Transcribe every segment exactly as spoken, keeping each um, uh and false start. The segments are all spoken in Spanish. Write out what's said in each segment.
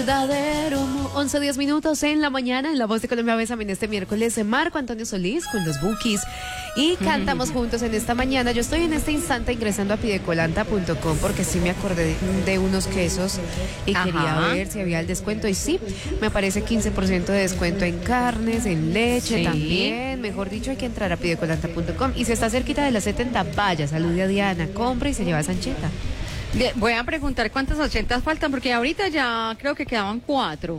verdadero amor. once diez minutos en la mañana, en La Voz de Colombia, Bésame en este miércoles, Marco Antonio Solís con los Bukis. Y cantamos juntos en esta mañana. Yo estoy en este instante ingresando a pidecolanta punto com porque sí me acordé de, de unos quesos y Ajá. quería ver si había el descuento. Y sí, me parece quince por ciento de descuento en carnes, en leche sí. también. Mejor dicho, hay que entrar a pidecolanta punto com. Y si está cerquita de las setenta, vaya, salude a Diana, compra y se lleva sancheta. Voy a preguntar cuántas ochentas faltan, porque ahorita ya creo que quedaban cuatro.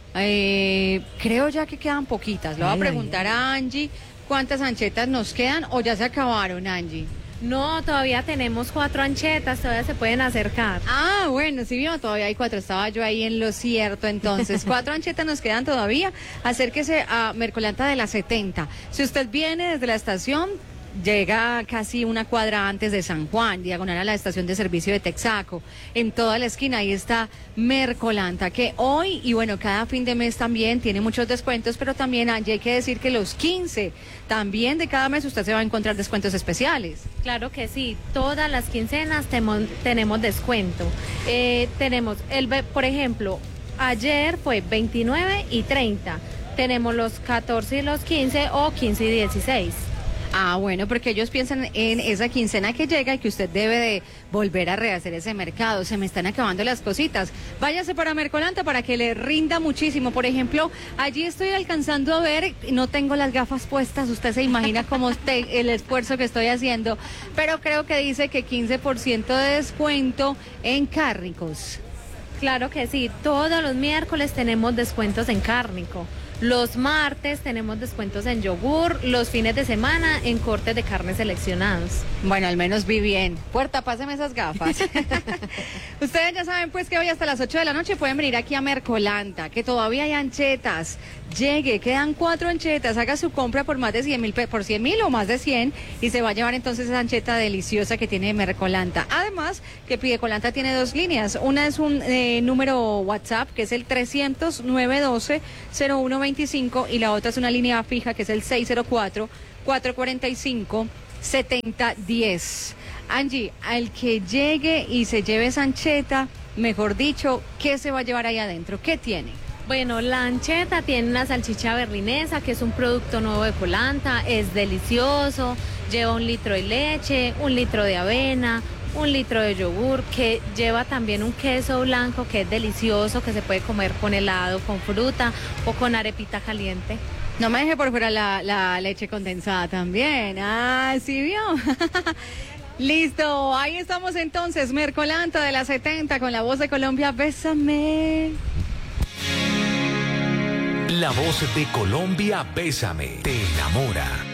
Eh, creo ya que quedan poquitas. Le voy a preguntar a Angie cuántas anchetas nos quedan o ya se acabaron, Angie. No, todavía tenemos cuatro anchetas, todavía se pueden acercar. Ah, bueno, sí vio, todavía hay cuatro, estaba yo ahí en lo cierto. Entonces, cuatro anchetas nos quedan todavía. Acérquese a Mercolanta de la setenta. Si usted viene desde la estación, llega casi una cuadra antes de San Juan, diagonal a la estación de servicio de Texaco. En toda la esquina ahí está Mercolanta, que hoy y bueno, cada fin de mes también tiene muchos descuentos, pero también hay que decir que los quince también de cada mes usted se va a encontrar descuentos especiales. Claro que sí, todas las quincenas temo, tenemos descuento. Eh, tenemos, el, por ejemplo, ayer fue veintinueve y treinta, tenemos los catorce y los quince o quince y dieciséis. Ah, bueno, porque ellos piensan en esa quincena que llega y que usted debe de volver a rehacer ese mercado. Se me están acabando las cositas. Váyase para Mercolanta para que le rinda muchísimo. Por ejemplo, allí estoy alcanzando a ver, no tengo las gafas puestas, usted se imagina cómo te, el esfuerzo que estoy haciendo, pero creo que dice que quince por ciento de descuento en cárnicos. Claro que sí, todos los miércoles tenemos descuentos en cárnico. Los martes tenemos descuentos en yogur, los fines de semana en cortes de carne seleccionados. Bueno, al menos vi bien. Puerta, pásame esas gafas. Ustedes ya saben pues que hoy hasta las ocho de la noche pueden venir aquí a Mercolanta, que todavía hay anchetas. Llegue, quedan cuatro anchetas, haga su compra por más de cien mil, por cien mil o más de cien y se va a llevar entonces esa ancheta deliciosa que tiene Mercolanta. Además, que Pidecolanta tiene dos líneas. Una es un eh, número WhatsApp que es el trescientos, nueve doce, cero uno veinticinco y la otra es una línea fija que es el seis cero cuatro, cuatro cuatro cinco, siete cero uno cero. Angie, al que llegue y se lleve esa ancheta, mejor dicho, ¿qué se va a llevar ahí adentro? ¿Qué tiene? Bueno, la ancheta tiene una salchicha berlinesa, que es un producto nuevo de Colanta, es delicioso, lleva un litro de leche, un litro de avena, un litro de yogur, que lleva también un queso blanco que es delicioso, que se puede comer con helado, con fruta o con arepita caliente. No me deje por fuera la, la leche condensada también. Ah, ¿sí vio? Listo, ahí estamos entonces, Mercolanta de la setenta con La Voz de Colombia, Bésame. La Voz de Colombia, Bésame, te enamora.